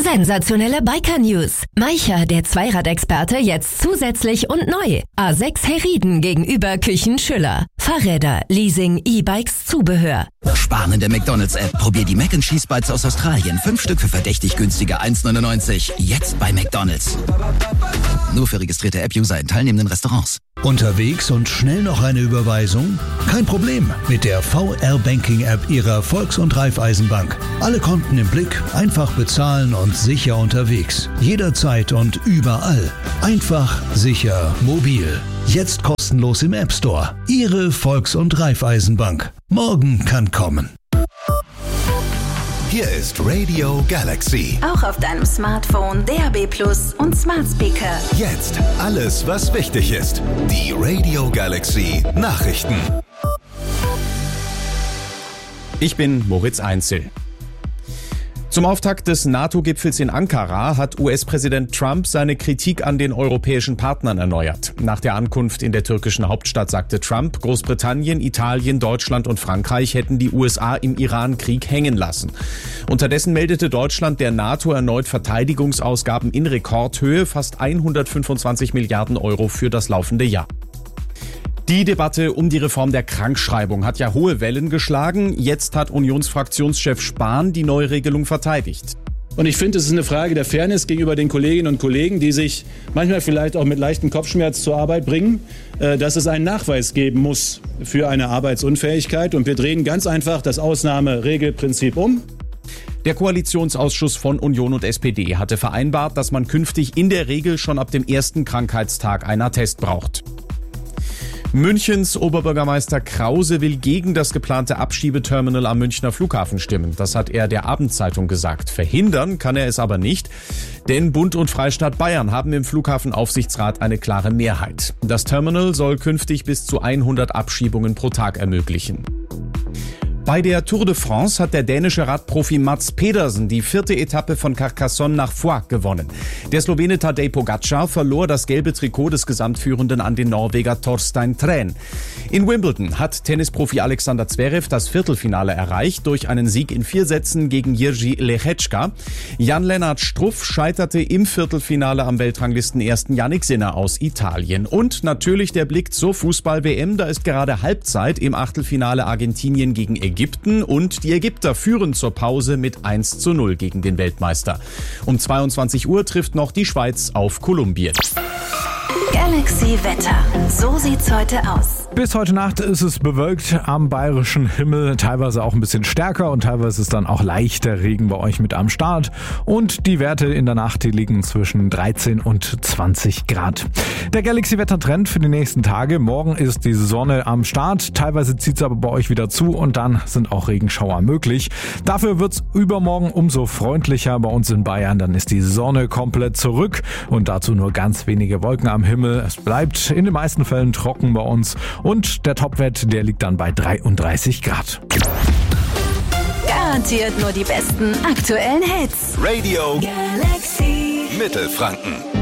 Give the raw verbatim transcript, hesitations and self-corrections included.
Sensationelle Biker-News. Maicher, der Zweiradexperte, jetzt zusätzlich und neu. A sechs Heriden gegenüber Küchen Schüller. Fahrräder, Leasing, E-Bikes, Zubehör. Sparen in der McDonalds-App. Probier die Mac and Cheese Bites aus Australien. Fünf Stück für verdächtig günstige eins neunundneunzig. Jetzt bei McDonalds. Nur für registrierte App-User in teilnehmenden Restaurants. Unterwegs und schnell noch eine Überweisung? Kein Problem mit der V R-Banking-App Ihrer Volks- und Raiffeisenbank. Alle Konten im Blick, einfach bezahlen und sicher unterwegs. Jederzeit und überall. Einfach, sicher, mobil. Jetzt kostenlos im App Store. Ihre Volks- und Raiffeisenbank. Morgen kann kommen. Hier ist Radio Galaxy. Auch auf deinem Smartphone, D A B Plus und Smart Speaker. Jetzt alles, was wichtig ist. Die Radio Galaxy Nachrichten. Ich bin Moritz Einzel. Zum Auftakt des NATO-Gipfels in Ankara hat U S-Präsident Trump seine Kritik an den europäischen Partnern erneuert. Nach der Ankunft in der türkischen Hauptstadt sagte Trump, Großbritannien, Italien, Deutschland und Frankreich hätten die U S A im Iran-Krieg hängen lassen. Unterdessen meldete Deutschland der NATO erneut Verteidigungsausgaben in Rekordhöhe, fast hundertfünfundzwanzig Milliarden Euro für das laufende Jahr. Die Debatte um die Reform der Krankschreibung hat ja hohe Wellen geschlagen. Jetzt hat Unionsfraktionschef Spahn die Neuregelung verteidigt. Und ich finde, es ist eine Frage der Fairness gegenüber den Kolleginnen und Kollegen, die sich manchmal vielleicht auch mit leichtem Kopfschmerz zur Arbeit bringen, dass es einen Nachweis geben muss für eine Arbeitsunfähigkeit. Und wir drehen ganz einfach das Ausnahmeregelprinzip um. Der Koalitionsausschuss von Union und S P D hatte vereinbart, dass man künftig in der Regel schon ab dem ersten Krankheitstag einen Attest braucht. Münchens Oberbürgermeister Krause will gegen das geplante Abschiebeterminal am Münchner Flughafen stimmen. Das hat er der Abendzeitung gesagt. Verhindern kann er es aber nicht, denn Bund und Freistaat Bayern haben im Flughafenaufsichtsrat eine klare Mehrheit. Das Terminal soll künftig bis zu hundert Abschiebungen pro Tag ermöglichen. Bei der Tour de France hat der dänische Radprofi Mads Pedersen die vierte Etappe von Carcassonne nach Foix gewonnen. Der Slowene Tadej Pogačar verlor das gelbe Trikot des Gesamtführenden an den Norweger Torstein Træn. In Wimbledon hat Tennisprofi Alexander Zverev das Viertelfinale erreicht durch einen Sieg in vier Sätzen gegen Jiří Lehečka. Jan-Lennart Struff scheiterte im Viertelfinale am Weltranglistenersten Jannik Sinner aus Italien. Und natürlich der Blick zur Fußball-W M. Da ist gerade Halbzeit im Achtelfinale Argentinien gegen Ägypten. Ägypten und die Ägypter führen zur Pause mit eins zu null gegen den Weltmeister. Um zweiundzwanzig Uhr trifft noch die Schweiz auf Kolumbien. Galaxy Wetter. So sieht's heute aus. Bis heute Nacht ist es bewölkt am bayerischen Himmel, teilweise auch ein bisschen stärker und teilweise ist dann auch leichter Regen bei euch mit am Start. Und die Werte in der Nacht, die liegen zwischen dreizehn und zwanzig Grad. Der Galaxy-Wetter-Trend für die nächsten Tage. Morgen ist die Sonne am Start, teilweise zieht es aber bei euch wieder zu und dann sind auch Regenschauer möglich. Dafür wird's übermorgen umso freundlicher bei uns in Bayern. Dann ist die Sonne komplett zurück und dazu nur ganz wenige Wolken am Himmel. Es bleibt in den meisten Fällen trocken bei uns und der Topwert, der liegt dann bei dreiunddreißig Grad. Garantiert nur die besten aktuellen Hits. Radio Galaxy Mittelfranken.